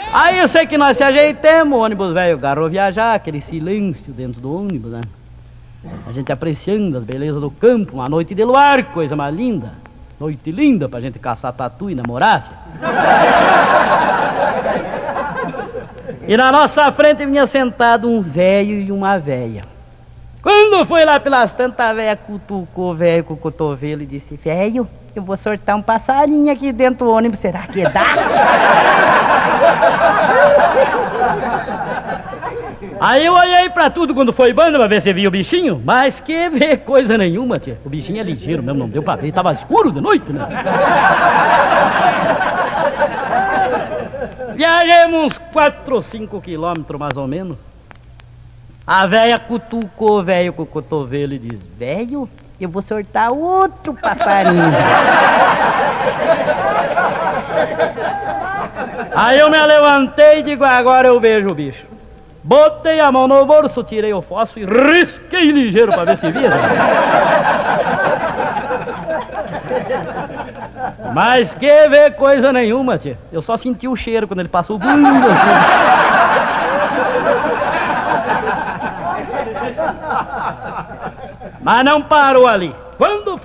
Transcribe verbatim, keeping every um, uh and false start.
Aí eu sei que nós se ajeitemos, o ônibus velho agarrou viajar, aquele silêncio dentro do ônibus, né? A gente apreciando as belezas do campo, uma noite de luar, coisa mais linda. Noite linda pra gente caçar tatu e namorar. E na nossa frente vinha sentado um velho e uma véia. Quando foi lá pelas tantas, a véia cutucou o velho com o cotovelo e disse: velho, eu vou soltar um passarinho aqui dentro do ônibus, será que dá? Aí eu olhei pra tudo quando foi banda pra ver se via o bichinho, mas que ver coisa nenhuma, tia. O bichinho é ligeiro mesmo, não deu pra ver, tava escuro de noite, né? Viajemos uns quatro ou cinco quilômetros mais ou menos. A véia cutucou o velho com o cotovelo e diz: velho, eu vou soltar outro passarinho. Aí eu me levantei e digo: agora eu vejo o bicho. Botei a mão no bolso, tirei o fósforo e risquei ligeiro pra ver se via. Mas que ver coisa nenhuma, tia. Eu só senti o cheiro quando ele passou. Mas não parou ali. Quando